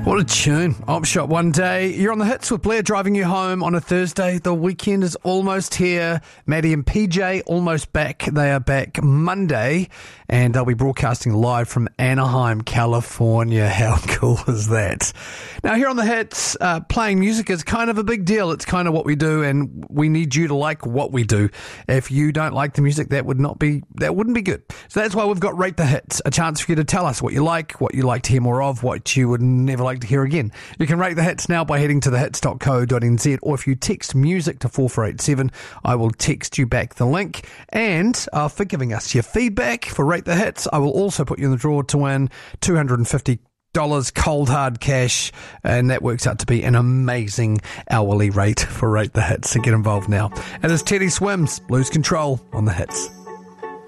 What a tune. Op Shop One Day. You're on the hits with Blair driving you home on a Thursday. The weekend is almost here. Maddie and PJ almost back. They are back Monday and they'll be broadcasting live from Anaheim, California. How cool is that? Now here on the hits, playing music is kind of a big deal. It's kind of what we do and we need you to like what we do. If you don't like the music, that wouldn't be good. So that's why we've got Rate the Hits, a chance for you to tell us what you like to hear more of, what you would never like to hear again. You can rate the hits now by heading to thehits.co.nz, or if you text music to 4487, I will text you back the link. And for giving us your feedback for Rate the Hits, I will also put you in the draw to win $250 cold hard cash, and that works out to be an amazing hourly rate for Rate the Hits. So get involved now. It is Teddy Swims, Lose Control on the Hits.